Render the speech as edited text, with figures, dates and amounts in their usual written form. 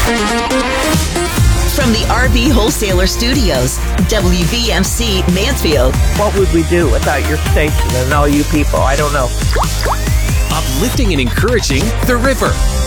From the RV Wholesaler Studios, WVMC Mansfield. What would we do without your station and all you people? I don't know. Uplifting and encouraging the river.